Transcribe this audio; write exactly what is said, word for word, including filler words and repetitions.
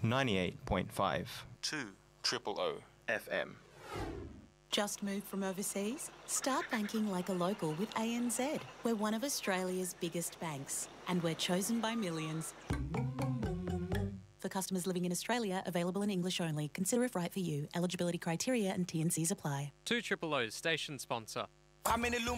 ninety-eight point five. two triple O F M. Just moved from overseas? Start banking like a local with A N Z. We're one of Australia's biggest banks, and we're chosen by millions. For customers living in Australia, available in English only. Consider if right for you. Eligibility criteria and T and Cs apply. two Triple O's station sponsor. I'm in the